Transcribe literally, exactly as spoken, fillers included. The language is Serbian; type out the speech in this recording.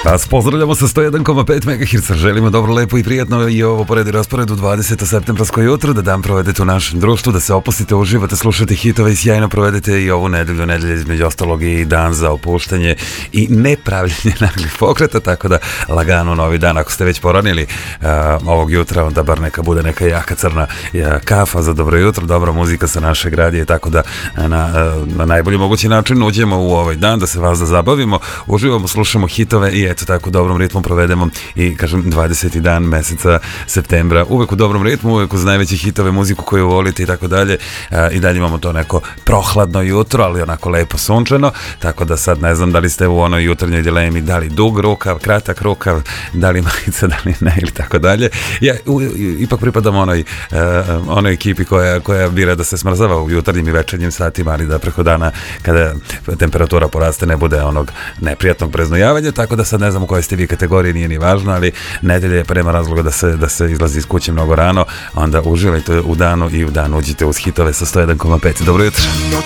Vas pozdravljamo sa sto jedan zarez pet megaherca. Želimo dobro, lepo i prijatno i ovo poredi raspored u dvadeseto septembarsko jutro, da dan provedete u našem društvu, da se opustite, uživate, slušate hitove i sjajno provedete i ovu nedelju, nedelje između ostalog i dan za opuštanje i nepravljenje naglih pokreta, tako da lagano novi dan. Ako ste već poranili uh, ovog jutra, onda bar neka bude neka jaka crna uh, kafa za dobro jutro, dobra muzika sa našeg radija, tako da na, uh, na najbolji mogući način uđemo u ovaj dan, da se vas da zabavimo, uživamo, slušamo hitove i eto tako dobrom ritmom provedemo i kažem dvadeseti dan meseca septembra, uvek u dobrom ritmu, uvek uz najveće hitove, muziku koju volite i tako dalje. I dalje imamo to neko prohladno jutro, ali onako lepo sunčano, tako da sad ne znam da li ste u onoj jutarnjoj dilemi, da li dug rukav, kratak rukav, da li majica, da li ne ili tako dalje. Ja u, ipak pripadam onoj, uh, onoj ekipi koja, koja bira da se smrzava u jutarnjim i večernjim satima, ali da preko dana kada temperatura poraste ne bude onog neprijatnog preznojavanja, tako da sad ne znam u kojoj ste vi kategoriji, nije ni važno, ali nedelje je prema razloga da se, da se izlazi iz kuće mnogo rano, onda uživajte u danu i u danu uđite uz hitove sa sto jedan zarez pet. Dobro jutro. Noć